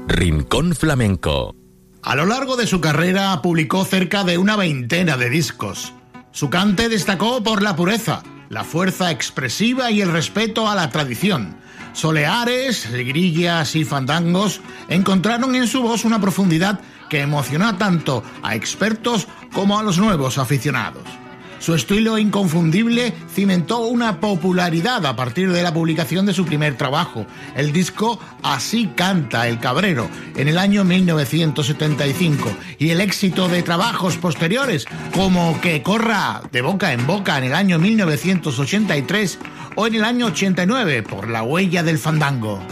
Rincón Flamenco. A lo largo de su carrera publicó cerca de una veintena de discos. Su cante destacó por la pureza, la fuerza expresiva y el respeto a la tradición. Soleares, grillas y fandangos encontraron en su voz una profundidad que emocionó tanto a expertos como a los nuevos aficionados. Su estilo inconfundible cimentó una popularidad a partir de la publicación de su primer trabajo, el disco Así canta el Cabrero, en el año 1975, y el éxito de trabajos posteriores, como Que corra de boca en boca en el año 1983 o en el año 89, Por la huella del fandango.